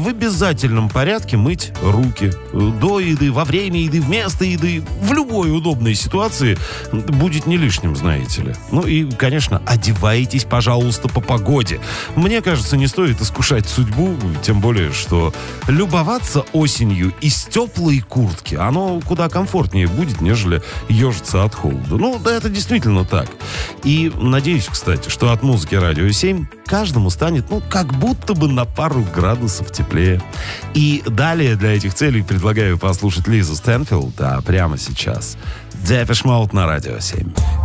в обязательном порядке мыть руки. До еды, во время еды, вместо еды. В любой удобной ситуации будет не лишним, знаете ли. Ну и, конечно, одевайтесь, пожалуйста, по погоде. Мне кажется, не стоит искушать судьбу, тем более, что любоваться осенью из теплой куртки, оно куда комфортнее будет, нежели ежиться от холода. Ну, да, это действительно так. И надеюсь, кстати, что от музыки «Радио 7» каждому станет, как будто бы на пару градусов теплее. И далее для этих целей предлагаю послушать Лизу Стэнфилд, а прямо сейчас Depeche Mode на «Радио 7».